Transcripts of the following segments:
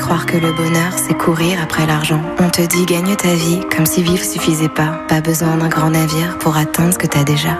croire que le bonheur, c'est courir après l'argent. On te dit gagne ta vie, comme si vivre suffisait pas. Pas besoin d'un grand navire pour atteindre ce que t'as déjà.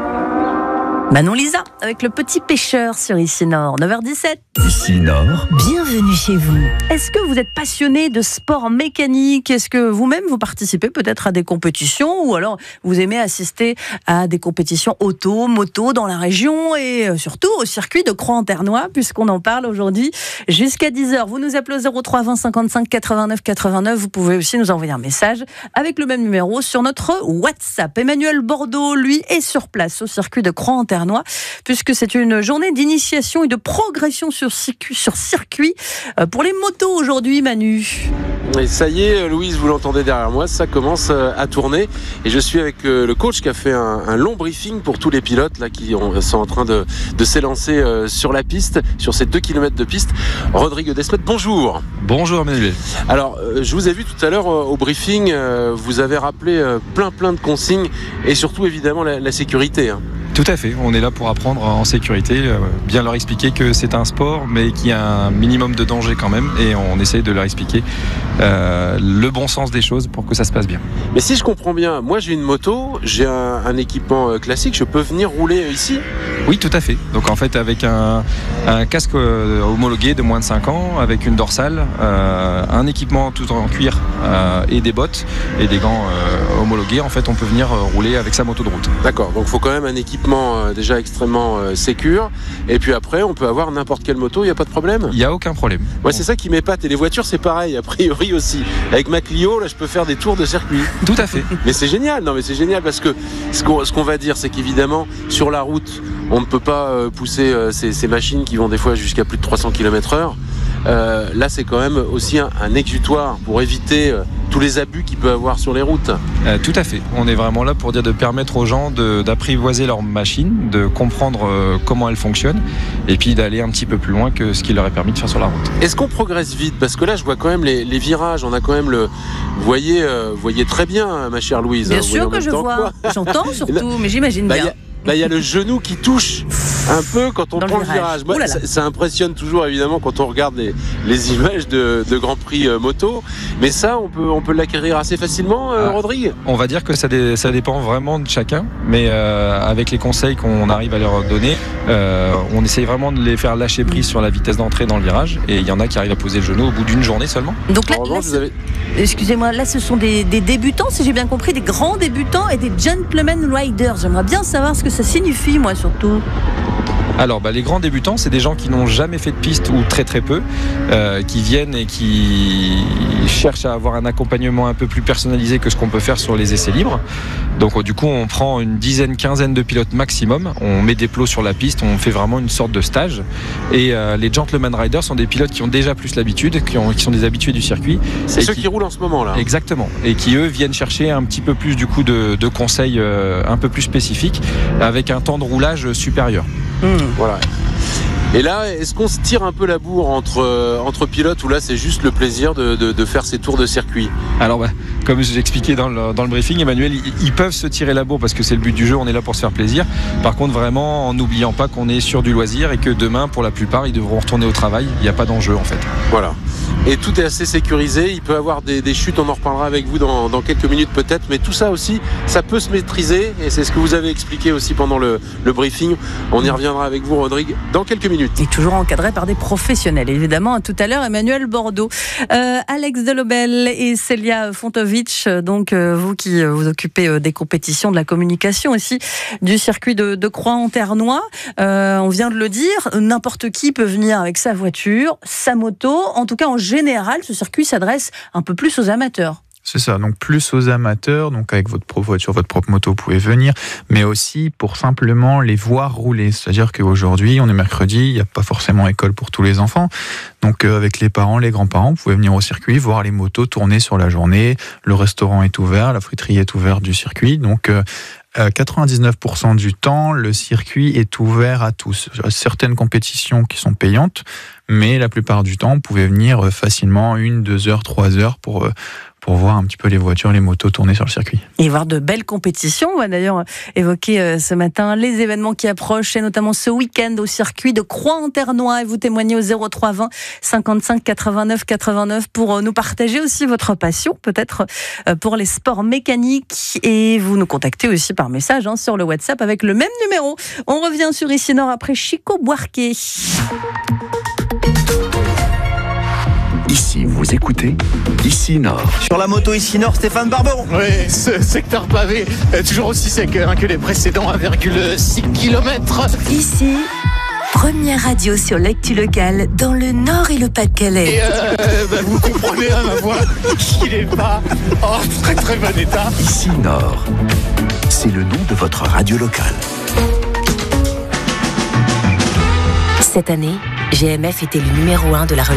Manon Lisa, avec le petit pêcheur sur Ici Nord, 9h17. Ici Nord. Bienvenue chez vous. Est-ce que vous êtes passionné de sport mécanique ? Est-ce que vous-même vous participez peut-être à des compétitions ou alors vous aimez assister à des compétitions auto, moto dans la région et surtout au circuit de Croix-en-Ternois puisqu'on en parle aujourd'hui jusqu'à 10h. Vous nous appelez au 03 20 55 89 89. Vous pouvez aussi nous envoyer un message avec le même numéro sur notre WhatsApp. Emmanuel Bordeaux, lui, est sur place au circuit de Croix-en-Ternois puisque c'est une journée d'initiation et de progression sur circuit pour les motos aujourd'hui, Manu. Et ça y est, Louise, vous l'entendez derrière moi, ça commence à tourner et je suis avec le coach qui a fait un long briefing pour tous les pilotes là, qui sont en train de s'élancer sur la piste, sur ces 2 km de piste. Rodrigue Desmet, bonjour. Bonjour Emmanuel. Alors, je vous ai vu tout à l'heure au briefing, vous avez rappelé plein de consignes et surtout évidemment la sécurité. Tout à fait, on est là pour apprendre en sécurité, bien leur expliquer que c'est un sport mais qu'il y a un minimum de danger quand même et on essaye de leur expliquer le bon sens des choses pour que ça se passe bien. Mais si je comprends bien, moi j'ai une moto, j'ai un équipement classique, je peux venir rouler ici ? Oui, tout à fait. Donc en fait avec un casque homologué de moins de 5 ans, avec une dorsale, un équipement tout en cuir et des bottes et des gants homologués, en fait on peut venir rouler avec sa moto de route. D'accord, donc il faut quand même un équipement déjà extrêmement sécure et puis après on peut avoir n'importe quelle moto, il n'y a pas de problème ? Il n'y a aucun problème. Ouais, c'est ça qui m'épate et les voitures c'est pareil a priori aussi. Avec ma Clio là je peux faire des tours de circuit. Tout à fait. Mais c'est génial, c'est génial parce que ce qu'on va dire c'est qu'évidemment sur la route on ne peut pas pousser ces machines qui vont des fois jusqu'à plus de 300 km/h. Là c'est quand même aussi un exutoire pour éviter tous les abus qu'il peut avoir sur les routes. Tout à fait, on est vraiment là pour dire de permettre aux gens d'apprivoiser leur machine, de comprendre comment elle fonctionne et puis d'aller un petit peu plus loin que ce qui leur est permis de faire sur la route. Est-ce qu'on progresse vite ? Parce que là je vois quand même les virages, on a quand même vous voyez très bien ma chère Louise. Bien sûr que je vois, j'entends surtout, mais j'imagine bien. Là, il y a le genou qui touche un peu quand on prend le virage. Moi, ça impressionne toujours, évidemment, quand on regarde les images de Grand Prix moto. Mais ça, on peut l'acquérir assez facilement, Rodrigue ? On va dire que ça dépend vraiment de chacun. Mais avec les conseils qu'on arrive à leur donner, on essaye vraiment de les faire lâcher prise sur la vitesse d'entrée dans le virage. Et il y en a qui arrivent à poser le genou au bout d'une journée seulement. Donc là, excusez-moi, là, ce sont des débutants, si j'ai bien compris, des grands débutants et des gentlemen riders. J'aimerais bien savoir ce que ça signifie, moi, surtout. Alors les grands débutants, c'est des gens qui n'ont jamais fait de piste ou très peu, qui viennent et qui cherchent à avoir un accompagnement un peu plus personnalisé que ce qu'on peut faire sur les essais libres. Donc du coup on prend une quinzaine de pilotes maximum, on met des plots sur la piste, on fait vraiment une sorte de stage et les gentleman riders sont des pilotes qui ont déjà plus l'habitude, qui sont des habitués du circuit. C'est ceux qui roulent en ce moment là. Exactement, et qui eux viennent chercher un petit peu plus du coup de conseils un peu plus spécifiques avec un temps de roulage supérieur. Voilà. Et là, est-ce qu'on se tire un peu la bourre entre pilotes ou là c'est juste le plaisir de faire ces tours de circuit ? Alors comme je l'expliquais dans le briefing, Emmanuel, ils peuvent se tirer la bourre parce que c'est le but du jeu, on est là pour se faire plaisir. Par contre vraiment en n'oubliant pas qu'on est sur du loisir et que demain pour la plupart ils devront retourner au travail, il n'y a pas d'enjeu en fait. Voilà. Et tout est assez sécurisé, il peut y avoir des chutes, on en reparlera avec vous dans quelques minutes peut-être, mais tout ça aussi, ça peut se maîtriser et c'est ce que vous avez expliqué aussi pendant le briefing. On y reviendra avec vous, Rodrigue, dans quelques minutes. Et toujours encadré par des professionnels, évidemment. Tout à l'heure, Emmanuel Bordeaux, Alex Delobel et Célia Fontovic, donc vous qui vous occupez des compétitions, de la communication aussi, du circuit de Croix-en-Ternois. On vient de le dire, n'importe qui peut venir avec sa voiture, sa moto. En tout cas, en général, ce circuit s'adresse un peu plus aux amateurs. C'est ça, donc plus aux amateurs, donc avec votre propre voiture, votre propre moto, vous pouvez venir, mais aussi pour simplement les voir rouler. C'est-à-dire qu'aujourd'hui, on est mercredi, il n'y a pas forcément école pour tous les enfants, donc avec les parents, les grands-parents, vous pouvez venir au circuit, voir les motos tourner sur la journée, le restaurant est ouvert, la friterie est ouverte du circuit, donc 99% du temps, le circuit est ouvert à tous. Certaines compétitions qui sont payantes, mais la plupart du temps, vous pouvez venir facilement 1, 2 heures, 3 heures pour pour voir un petit peu les voitures, les motos tourner sur le circuit. Et voir de belles compétitions. On va d'ailleurs évoquer ce matin les événements qui approchent, et notamment ce week-end au circuit de Croix-en-Ternois. Et vous témoignez au 03 20 55 89 89 pour nous partager aussi votre passion, peut-être pour les sports mécaniques. Et vous nous contactez aussi par message sur le WhatsApp avec le même numéro. On revient sur Ici Nord après Chico Buarque. Ici, vous écoutez Ici Nord. Sur la moto Ici Nord, Stéphane Barberon. Oui, ce secteur pavé est toujours aussi sec que les précédents 1,6 km. Ici, première radio sur l'actu locale dans le Nord et le Pas-de-Calais. Et vous comprenez ma voix qu'il n'est pas en très très bon état. Ici Nord, c'est le nom de votre radio locale. Cette année, GMF était le numéro 1 de la